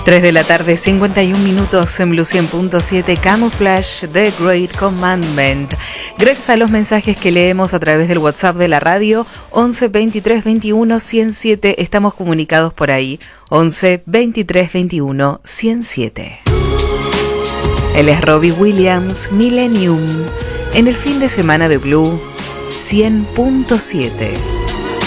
3 de la tarde, 51 minutos en Blue 100.7, Camouflage, The Great Commandment. Gracias a los mensajes que leemos a través del WhatsApp de la radio, 11 23 21 107, estamos comunicados por ahí, 11 23 21 107. Él es Robbie Williams, Millennium, en el fin de semana de Blue 100.7.